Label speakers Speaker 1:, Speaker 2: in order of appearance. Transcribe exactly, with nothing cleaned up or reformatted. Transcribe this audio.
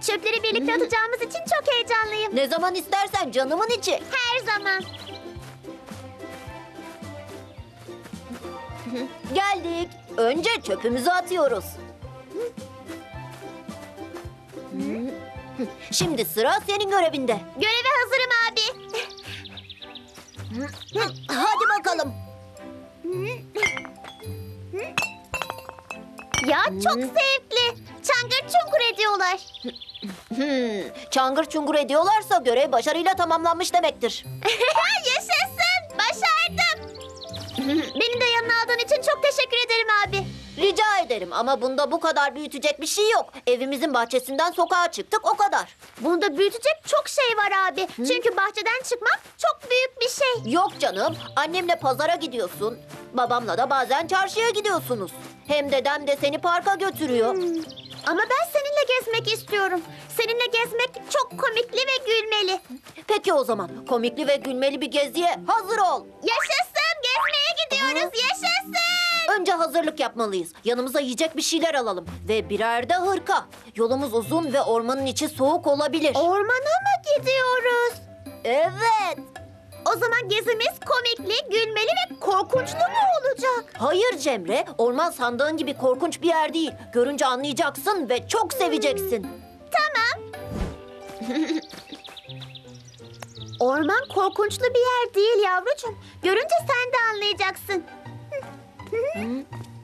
Speaker 1: Çöpleri birlikte atacağımız için çok heyecanlıyım.
Speaker 2: Ne zaman istersen canımın içi.
Speaker 1: Her zaman.
Speaker 2: Geldik. Önce çöpümüzü atıyoruz. Şimdi sıra senin görevinde.
Speaker 1: Göreve hazırım abi.
Speaker 2: Hadi bakalım.
Speaker 1: Ya çok zevkli. Çangır çungur ediyorlar.
Speaker 2: Hmm, çangır çungur ediyorlarsa görev başarıyla tamamlanmış demektir.
Speaker 1: Yaşasın. Başardım. Beni de yanına aldığın için çok teşekkür ederim abi.
Speaker 2: Rica ederim ama bunda bu kadar büyütecek bir şey yok. Evimizin bahçesinden sokağa çıktık, o kadar.
Speaker 1: Bunda büyütecek çok şey var abi. Çünkü bahçeden çıkmak çok büyük bir şey.
Speaker 2: Yok canım, annemle pazara gidiyorsun. Babamla da bazen çarşıya gidiyorsunuz. Hem dedem de seni parka götürüyor.
Speaker 1: Hmm. Ama ben seninle gezmek istiyorum. Seninle gezmek çok komikli ve gülmeli.
Speaker 2: Peki o zaman komikli ve gülmeli bir geziye hazır ol.
Speaker 1: Yaşasın! Gezmeye gidiyoruz. Yaşasın!
Speaker 2: Önce hazırlık yapmalıyız. Yanımıza yiyecek bir şeyler alalım. Ve birer de hırka. Yolumuz uzun ve ormanın içi soğuk olabilir.
Speaker 1: Ormana mı gidiyoruz?
Speaker 2: Evet.
Speaker 1: O zaman gezimiz komikli, gülmeli ve korkunçlu mu olacak?
Speaker 2: Hayır Cemre, orman sandığın gibi korkunç bir yer değil. Görünce anlayacaksın ve çok seveceksin.
Speaker 1: Tamam. Orman korkunçlu bir yer değil yavrucuğum. Görünce sen de anlayacaksın.